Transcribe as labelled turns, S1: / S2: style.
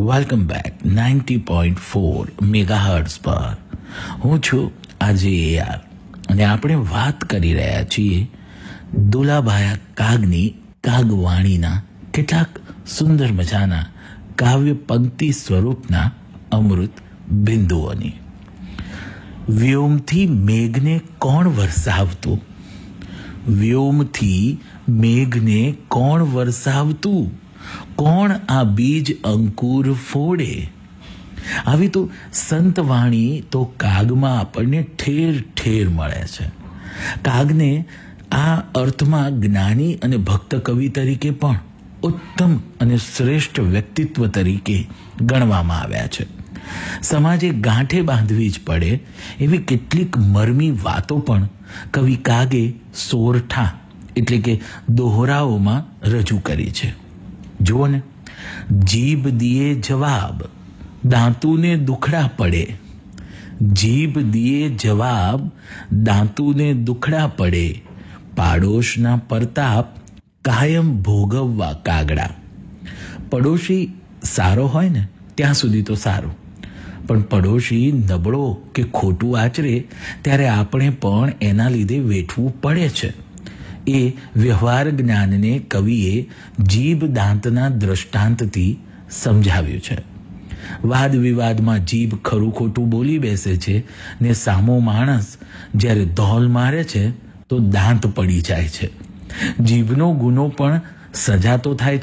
S1: Welcome back 90.4 megahertz પર હું છું આજે યાર, અને આપણે વાત કરી રહ્યા છીએ દુલાભાયા કાગની કાગવાણીના કેટલાક સુંદર મજાના કાવ્ય પંક્તિ સ્વરૂપના અમૃત બિંદુઓની. વ્યોમથી મેઘને કોણ વરસાવતું? વ્યોમથી મેઘને કોણ વરસાવતું? કોણ આ બીજ અંકુર ફોડે? આવી તો સંતવાણી તો કાગમાં આપણને ઠેર ઠેર મળે છે. કાગને આ અર્થમાં જ્ઞાની અને ભક્ત કવિ તરીકે પણ ઉત્તમ અને શ્રેષ્ઠ વ્યક્તિત્વ તરીકે ગણવામાં આવ્યા છે. સમાજે ગાંઠે બાંધવી જ પડે એવી કેટલીક મર્મી વાતો પણ કવિ કાગે સોરઠા એટલે કે દોહરાઓમાં રજૂ કરી છે. જુઓ ને, જીભ દિયે જવાબ, દાંતુને દુખડા પડે. જીભ દિયે જવાબ, દાંતુને દુખડા પડે. પાડોશના પરતાપ કાયમ ભોગવવા કાગડા. પડોશી સારો હોય ને ત્યાં સુધી તો સારું, પણ પડોશી નબળો કે ખોટું આચરે ત્યારે આપણે પણ એના લીધે વેઠવું પડે છે. એ વ્યવહાર જ્ઞાનને કવિએ જીભ દાંતના દ્રષ્ટાંતથી સમજાવ્યું છે. વાદ વિવાદમાં જીભ ખરું ખોટું બોલી બેસે છે ને સામો માણસ જ્યારે ધોલ મારે છે તો દાંત પડી જાય છે. જીભનો ગુનો પણ સજા તો થાય